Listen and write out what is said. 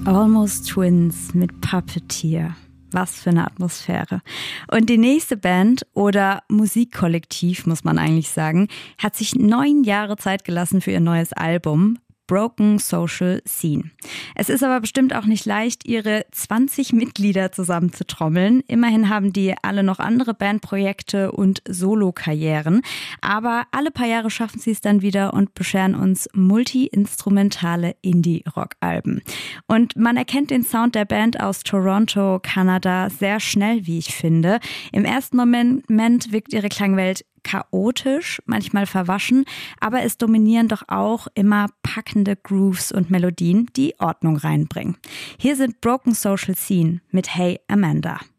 Almost Twins mit Puppeteer. Was für eine Atmosphäre. Und die nächste Band oder Musikkollektiv, muss man eigentlich sagen, hat sich 9 Jahre Zeit gelassen für ihr neues Album Broken Social Scene. Es ist aber bestimmt auch nicht leicht, ihre 20 Mitglieder zusammenzutrommeln. Immerhin haben die alle noch andere Bandprojekte und Solokarrieren. Aber alle paar Jahre schaffen sie es dann wieder und bescheren uns multi-instrumentale Indie-Rock-Alben. Und man erkennt den Sound der Band aus Toronto, Kanada, sehr schnell, wie ich finde. Im ersten Moment wirkt ihre Klangwelt chaotisch, manchmal verwaschen, aber es dominieren doch auch immer packende Grooves und Melodien, die Ordnung reinbringen. Hier sind Broken Social Scene mit Hey Amanda.